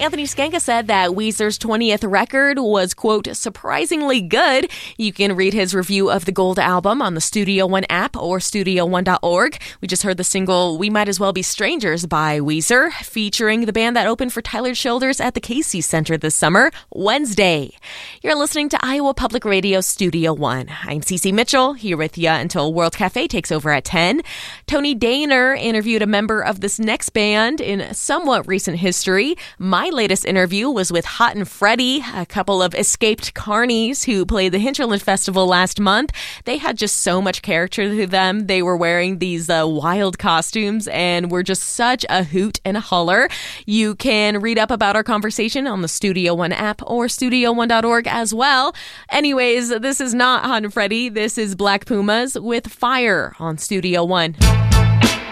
Anthony Skanka said that Weezer's 20th record was, quote, surprisingly good. You can read his review of the Gold album on the Studio One app or studio1.org. We just heard the single We Might As Well Be Strangers by Weezer, featuring the band that opened for Tyler Childers at the Casey Center this summer, Wednesday. You're listening to Iowa Public Radio Studio One. I'm Cece Mitchell, here with you until World Cafe takes over at 10. Tony Daner interviewed a member of this next band in somewhat recent history. My latest interview was with Hot and Freddy, a couple of escaped carnies who played the Hinterland Festival last month. They had just so much character to them. They were wearing these wild costumes and were just such a hoot and a holler. You can read up about our conversation on the Studio One app or studio1.org as well. Anyways, this is not Hot and Freddy. This is Black Pumas with Fire on Studio One.